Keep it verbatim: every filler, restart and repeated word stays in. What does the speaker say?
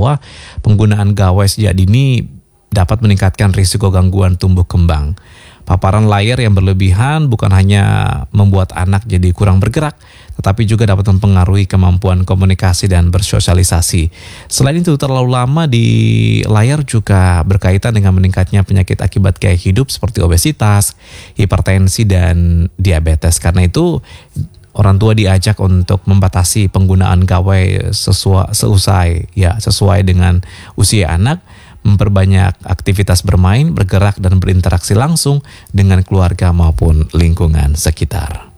bahwa penggunaan gawai sejak dini dapat meningkatkan risiko gangguan tumbuh kembang. Paparan layar yang berlebihan bukan hanya membuat anak jadi kurang bergerak, tetapi juga dapat mempengaruhi kemampuan komunikasi dan bersosialisasi. Selain itu, terlalu lama di layar juga berkaitan dengan meningkatnya penyakit akibat gaya hidup seperti obesitas, hipertensi, dan diabetes. Karena itu, orang tua diajak untuk membatasi penggunaan gawai sesuai, seusai, ya, sesuai dengan usia anak, memperbanyak aktivitas bermain, bergerak, dan berinteraksi langsung dengan keluarga maupun lingkungan sekitar.